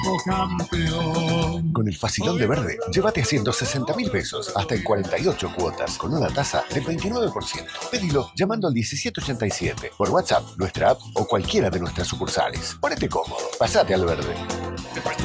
campeón. Con el facilón de Verde, llévate a 160.000 pesos, hasta en 48 cuotas, con una tasa del 29%. Pedilo llamando al 1787, por WhatsApp, nuestra app o cualquiera de nuestras sucursales. Ponete cómodo, pasate al Verde.